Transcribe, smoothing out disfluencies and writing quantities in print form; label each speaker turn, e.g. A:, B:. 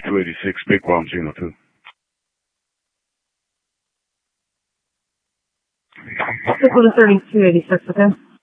A: 286, speak while I'm seeing the 2.
B: 286, okay?